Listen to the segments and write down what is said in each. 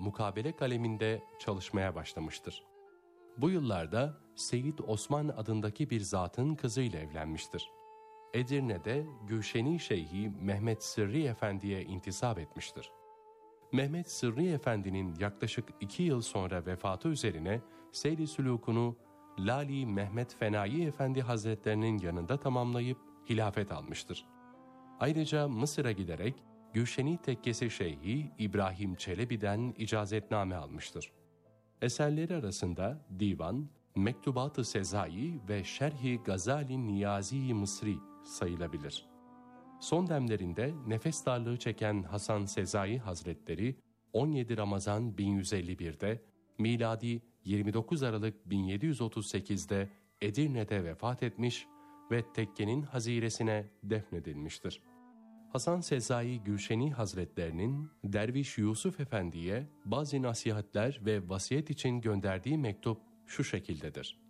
mukabele kaleminde çalışmaya başlamıştır. Bu yıllarda Seyyid Osman adındaki bir zatın kızıyla evlenmiştir. Edirne'de Gülşeni Şeyhi Mehmet Sırrı Efendi'ye intisap etmiştir. Mehmet Sırrı Efendi'nin yaklaşık 2 yıl sonra vefatı üzerine seyri sülûkunu Lali Mehmet Fenayi Efendi Hazretlerinin yanında tamamlayıp hilafet almıştır. Ayrıca Mısır'a giderek Gülşeni Tekkesi Şeyhi İbrahim Çelebi'den icazetname almıştır. Eserleri arasında Divan, Mektubat-ı Sezai ve Şerh-i Gazali Niyazi Mısri sayılabilir. Son demlerinde nefes darlığı çeken Hasan Sezai Hazretleri 17 Ramazan 1151'de, miladi 29 Aralık 1738'de Edirne'de vefat etmiş ve tekkenin haziresine defnedilmiştir. Hasan Sezai Gülşeni Hazretlerinin Derviş Yusuf Efendi'ye bazı nasihatler ve vasiyet için gönderdiği mektup şu şekildedir.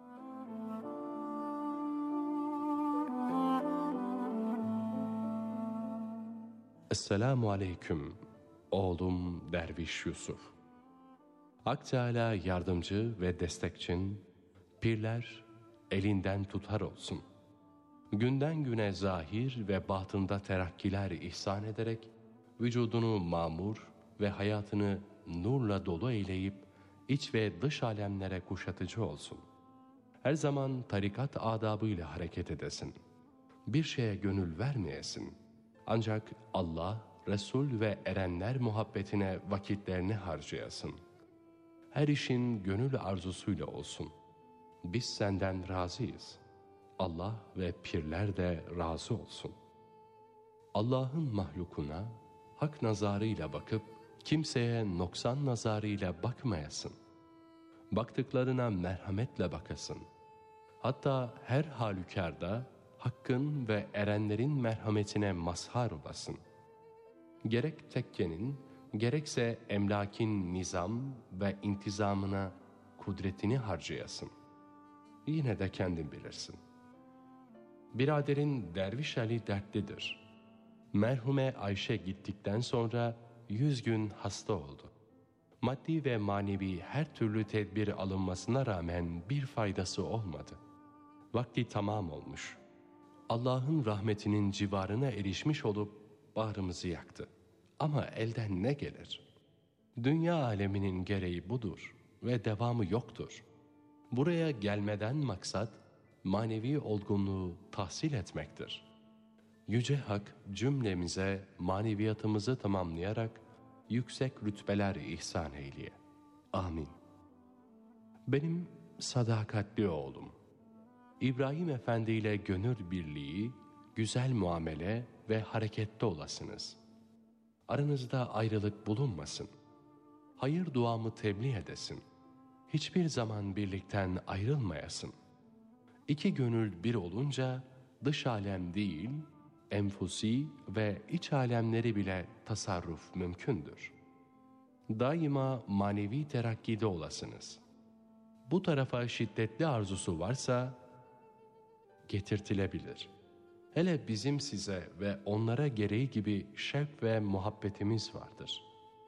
Esselamu Aleyküm, oğlum Derviş Yusuf. Hak Teâlâ yardımcı ve destekçin, pirler elinden tutar olsun. Günden güne zahir ve batında terakkiler ihsan ederek, vücudunu mamur ve hayatını nurla dolu eyleyip, iç ve dış alemlere kuşatıcı olsun. Her zaman tarikat adabıyla hareket edesin. Bir şeye gönül vermeyesin. Ancak Allah, Resul ve erenler muhabbetine vakitlerini harcayasın. Her işin gönül arzusuyla olsun. Biz senden razıyız. Allah ve pirler de razı olsun. Allah'ın mahlukuna hak nazarıyla bakıp kimseye noksan nazarıyla bakmayasın. Baktıklarına merhametle bakasın. Hatta her halükarda Hakk'ın ve erenlerin merhametine mazhar olasın. Gerek tekkenin, gerekse emlakin nizam ve intizamına kudretini harcayasın. Yine de kendin bilirsin. Biraderin Derviş Ali dertlidir. Merhume Ayşe gittikten sonra 100 gün hasta oldu. Maddi ve manevi her türlü tedbir alınmasına rağmen bir faydası olmadı. Vakti tamam olmuş. Allah'ın rahmetinin civarına erişmiş olup bağrımızı yaktı. Ama elden ne gelir? Dünya aleminin gereği budur ve devamı yoktur. Buraya gelmeden maksat manevi olgunluğu tahsil etmektir. Yüce Hak cümlemize maneviyatımızı tamamlayarak yüksek rütbeler ihsan eyleye. Amin. Benim sadakatli oğlum, İbrahim Efendi ile gönül birliği, güzel muamele ve harekette olasınız. Aranızda ayrılık bulunmasın. Hayır duamı tebliğ edesin. Hiçbir zaman birlikten ayrılmayasın. İki gönül bir olunca dış alem değil, enfusi ve iç alemleri bile tasarruf mümkündür. Daima manevi terakkide olasınız. Bu tarafa şiddetli arzusu varsa getirtilebilir. Hele bizim size ve onlara gereği gibi şevk ve muhabbetimiz vardır.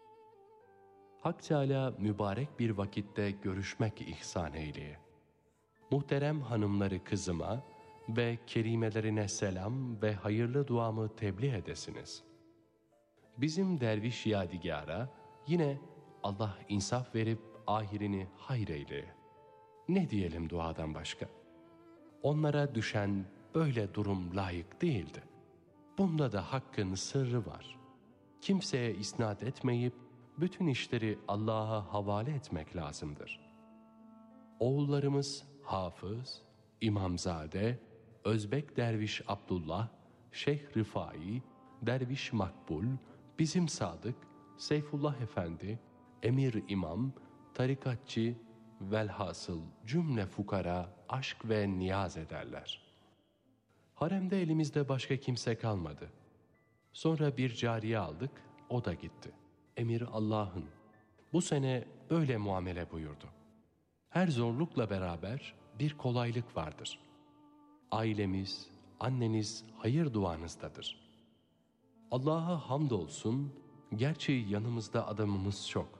Hak Teâlâ mübarek bir vakitte görüşmek ihsan eyleye. Muhterem hanımları kızıma ve kerimelerine selam ve hayırlı duamı tebliğ edesiniz. Bizim derviş yadigara yine Allah insaf verip ahirini hayır eyleye. Ne diyelim duadan başka? Onlara düşen böyle durum layık değildi. Bunda da Hakk'ın sırrı var. Kimseye isnat etmeyip bütün işleri Allah'a havale etmek lazımdır. Oğullarımız Hafız, İmamzade, Özbek Derviş Abdullah, Şeyh Rıfai, Derviş Makbul, bizim Sadık, Seyfullah Efendi, Emir İmam, tarikatçı, velhasıl cümle fukara aşk ve niyaz ederler. Haremde elimizde başka kimse kalmadı. Sonra bir cariye aldık, o da gitti. Emir Allah'ın. Bu sene böyle muamele buyurdu. Her zorlukla beraber bir kolaylık vardır. Ailemiz, anneniz hayır duanızdadır. Allah'a hamdolsun, gerçi yanımızda adamımız çok.